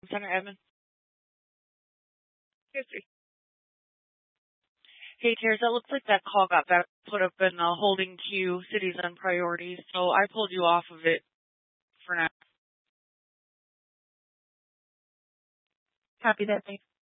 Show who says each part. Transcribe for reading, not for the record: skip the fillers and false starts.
Speaker 1: Senator Edmund. Hey, Tears, it looks like that call got back put up in the holding queue, cities and priorities, so I pulled you off of it for now.
Speaker 2: Copy that. Thanks.